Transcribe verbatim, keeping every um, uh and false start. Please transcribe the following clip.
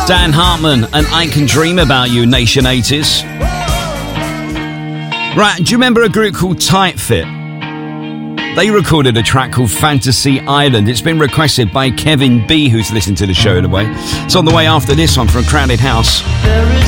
Dan Hartman and I Can Dream About You, Nation eighties. Right, do you remember a group called Tight Fit? They recorded a track called Fantasy Island. It's been requested by Kevin B, who's listened to the show in a way. It's on the way after this one from Crowded House.